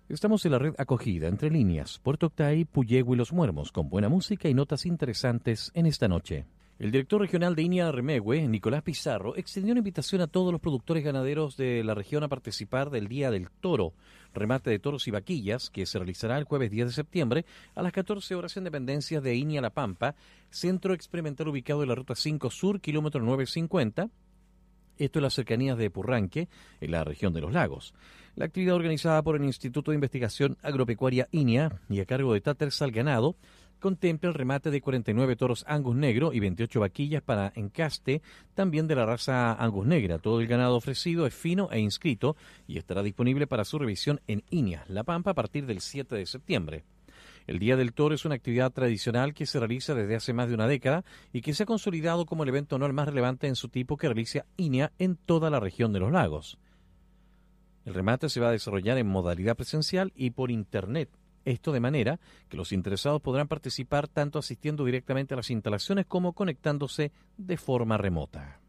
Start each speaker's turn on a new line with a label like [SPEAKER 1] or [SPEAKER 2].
[SPEAKER 1] Estamos en la red acogida, entre líneas, Puerto Octay, Puyehue y Los Muermos, con buena música y notas interesantes en esta noche. El director regional de INIA Remegue, Nicolás Pizarro, extendió una invitación a todos los productores ganaderos de la región a participar del Día del Toro, remate de toros y vaquillas, que se realizará el jueves 10 de septiembre a las 14 horas en dependencias de INIA La Pampa, centro experimental ubicado en la Ruta 5 Sur, kilómetro 950, esto en las cercanías de Purranque, en la región de los lagos. La actividad organizada por el Instituto de Investigación Agropecuaria INIA y a cargo de Taters al Ganado contempla el remate de 49 toros Angus negro y 28 vaquillas para encaste, también de la raza Angus negra. Todo el ganado ofrecido es fino e inscrito y estará disponible para su revisión en INIA La Pampa a partir del 7 de septiembre. El Día del Toro es una actividad tradicional que se realiza desde hace más de una década y que se ha consolidado como el evento anual más relevante en su tipo que realiza INIA en toda la región de los lagos. El remate se va a desarrollar en modalidad presencial y por Internet. Esto de manera que los interesados podrán participar tanto asistiendo directamente a las instalaciones como conectándose de forma remota.